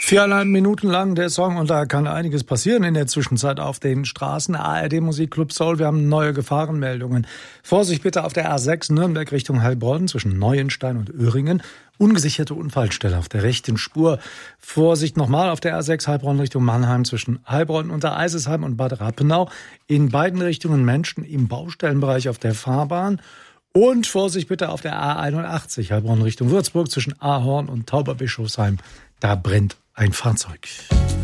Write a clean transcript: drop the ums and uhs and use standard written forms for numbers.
4,5 Minuten lang der Song und da kann einiges passieren in der Zwischenzeit auf den Straßen. ARD Musikclub Soul, wir haben neue Gefahrenmeldungen. Vorsicht bitte auf der A6 Nürnberg Richtung Heilbronn zwischen Neuenstein und Öhringen. Ungesicherte Unfallstelle auf der rechten Spur. Vorsicht nochmal auf der A6 Heilbronn Richtung Mannheim zwischen Heilbronn unter Eisesheim und Bad Rappenau. In beiden Richtungen Menschen im Baustellenbereich auf der Fahrbahn. Und Vorsicht bitte auf der A81 Heilbronn Richtung Würzburg zwischen Ahorn und Tauberbischofsheim. Da brennt ein Fahrzeug.